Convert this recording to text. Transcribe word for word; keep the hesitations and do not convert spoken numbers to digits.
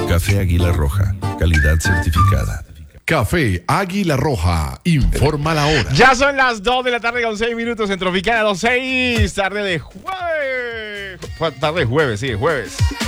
Café Águila Roja, calidad certificada. Café Águila Roja, informa la hora. Ya son las dos de la tarde con seis minutos en Tropicana dos seis, tarde de jueves. Tarde de jueves, sí, jueves.